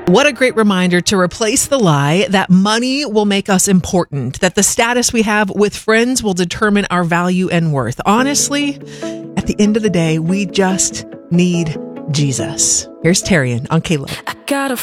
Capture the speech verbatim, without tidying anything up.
What a great reminder to replace the lie that money will make us important, that the status we have with friends will determine our value and worth. Honestly, at the end of the day, we just need Jesus. Here's Tarian on K-Love. I got a